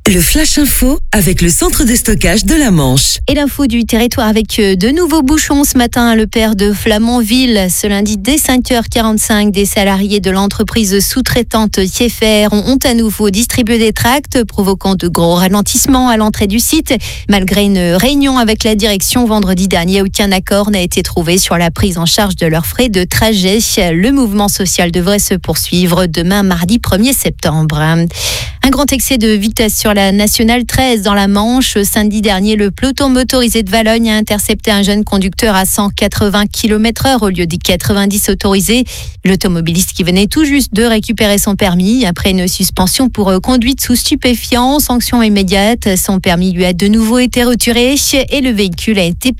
Le Flash Info avec le centre de stockage de la Manche. Et l'info du territoire avec de nouveaux bouchons ce matin à Le Père de Flamanville. Ce lundi, dès 5h45, des salariés de l'entreprise sous-traitante Kieffer ont à nouveau distribué des tracts, provoquant de gros ralentissements à l'entrée du site. Malgré une réunion avec la direction vendredi dernier, aucun accord n'a été trouvé sur la prise en charge de leurs frais de trajet. Le mouvement social devrait se poursuivre demain, mardi 1er septembre. Un grand excès de vitesse sur la Nationale 13 dans la Manche. Samedi dernier, le peloton motorisé de Valogne a intercepté un jeune conducteur à 180 km/h au lieu des 90 autorisés. L'automobiliste qui venait tout juste de récupérer son permis après une suspension pour conduite sous stupéfiants. Sanction immédiate, son permis lui a de nouveau été retiré et le véhicule a été